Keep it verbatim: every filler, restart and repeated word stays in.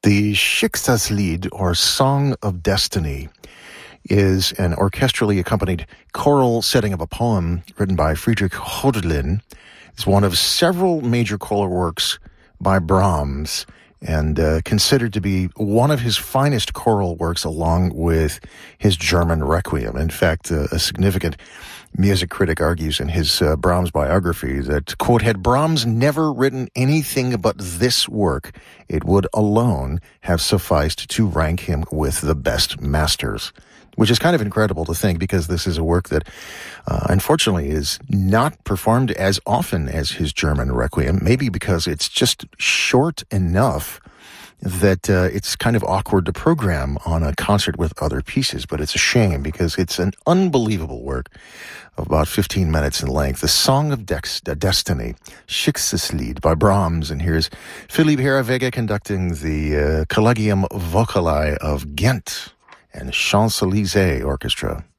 The Schicksalslied, or Song of Destiny, is an orchestrally accompanied choral setting of a poem written by Friedrich Hölderlin. It's one of several major choral works by Brahms, and uh, considered to be one of his finest choral works, along with his German Requiem. In fact, uh, a significant music critic argues in his uh, Brahms biography that, quote, had Brahms never written anything but this work, it would alone have sufficed to rank him with the best masters. Which is kind of incredible to think, because this is a work that, uh, unfortunately, is not performed as often as his German Requiem, maybe because it's just short enough that uh, it's kind of awkward to program on a concert with other pieces. But it's a shame, because it's an unbelievable work of about fifteen minutes in length. The Song of Dex- Destiny, Schicksalslied by Brahms. And here's Philipp Heravega conducting the uh, Collegium Vocali of Ghent and Champs-Élysées Orchestra.